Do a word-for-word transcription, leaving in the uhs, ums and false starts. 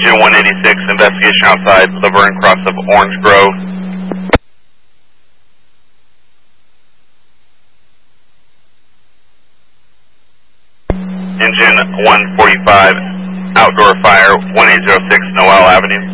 Engine one eighty-six, investigation outside Laverne Cross of Orange Grove. Engine one forty-five, outdoor fire, one eight zero six Noel Avenue.